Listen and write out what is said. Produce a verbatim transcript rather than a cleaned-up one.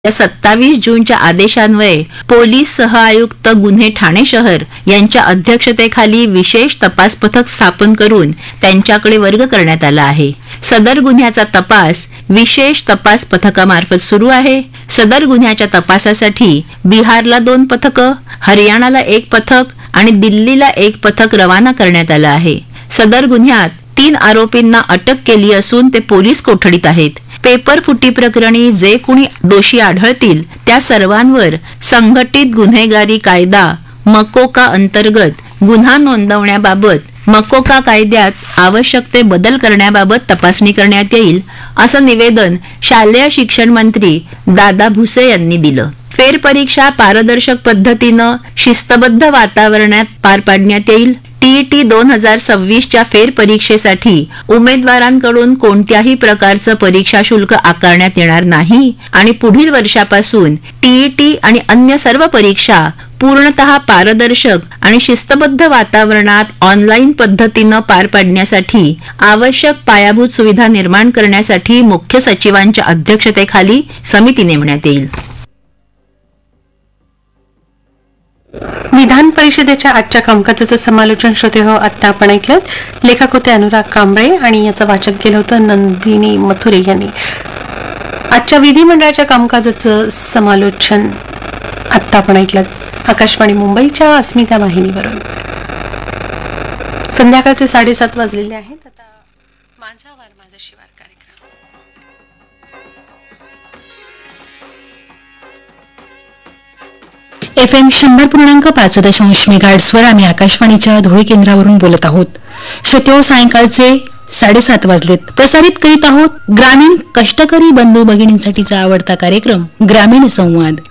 या सत्तावीस जूनच्या आदेशान्वये पोलीस सहआयुक्त गुन्हे ठाणे शहर यांच्या अध्यक्षतेखाली विशेष तपास पथक स्थापन करून त्यांच्याकडे वर्ग करण्यात आला आहे. सदर गुन्ह्याचा तपास विशेष तपास पथकामार्फत सुरू आहे. सदर गुन्ह्याच्या तपासासाठी बिहारला दोन पथकं, हरियाणाला एक पथक आणि दिल्लीला एक पथक रवाना करण्यात आलं आहे. सदर गुन्ह्यात तीन आरोपींना अटक केली असून ते पोलीस कोठडीत आहेत. पेपर फुटी प्रकरणी जे कुणी दोषी आढळतील त्या सर्वांवर संघटित गुन्हेगारी कायदा मकोका अंतर्गत गुन्हा नोंदवण्याबाबत मकोका कायद्यात आवश्यक ते बदल करण्याबाबत तपासणी करण्यात येईल, असं निवेदन शालेय शिक्षण मंत्री दादा भुसे यांनी दिलं. फेरपरीक्षा पारदर्शक पद्धतीनं शिस्तबद्ध वातावरणात पार पाडण्यात येईल. टीईटी दोन हजार सव्वीसच्या फेरपरीक्षेसाठी उमेदवारांकडून कोणत्याही प्रकारचं परीक्षा शुल्क आकारण्यात येणार नाही आणि पुढील वर्षापासून टीईटी आणि अन्य सर्व परीक्षा पूर्णतः पारदर्शक आणि शिस्तबद्ध वातावरणात ऑनलाईन पद्धतीनं पार पाडण्यासाठी आवश्यक पायाभूत सुविधा निर्माण करण्यासाठी मुख्य सचिवांच्या अध्यक्षतेखाली समिती नेमण्यात येईल. विधान परिषदेच्या आजच्या कामकाजाचं समालोचन श्रोते हो आता आपण ऐकलं. लेखक होते अनुराग कांबळे आणि याचं वाचन केलं होतं नंदिनी मथुरे यांनी. आजच्या विधिमंडळाच्या कामकाजाचं समालोचन आता आपण ऐकलं आकाशवाणी मुंबईच्या अस्मिता वाहिनीवरून. संध्याकाळचे साडेसात वाजलेले आहेत. आता माझा वार माझा शिवार कार्यक्रम एफ एम शंभर पूर्णांक पाच दशांश मेगाहर्ट्झवर आम्ही आकाशवाणीच्या धुळे केंद्रावरून बोलत आहोत. श्रोते सायंकाळचे साडेसात वाजलेत. प्रसारित करीत आहोत ग्रामीण कष्टकरी बंधू भगिनींसाठीचा आवडता कार्यक्रम ग्रामीण संवाद.